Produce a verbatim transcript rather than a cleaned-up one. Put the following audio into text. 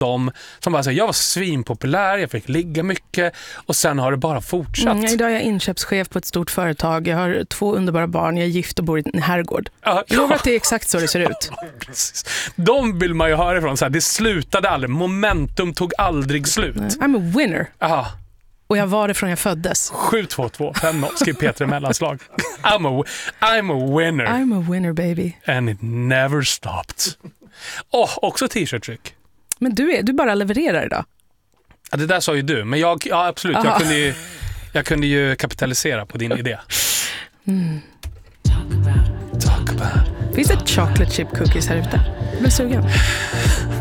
dem som bara säger jag var svinpopulär, jag fick ligga mycket och sen har det bara fortsatt. Mm, idag är jag inköpschef på ett stort företag. Jag har två underbara barn, jag är gift och bor i en herrgård. Ja, jag lovar att det är exakt så det ser ut. Precis. De vill man ju höra ifrån. Så här, det slutade aldrig. Momentum tog aldrig slut. I'm a winner. Aha. Och jag var det från jag föddes. sju två två fem noll skrev Peter i mellanslag. I'm a, I'm a winner. I'm a winner, baby. And it never stopped. Åh, oh, också t-shirt-tryck. Men du, är, du bara levererar idag. Ja, det där sa ju du. Men jag, ja absolut, jag kunde, ju, jag kunde ju kapitalisera på din idé. Mm. Talk about. Finns det chocolate chip cookies här ute? Jag blir sugen.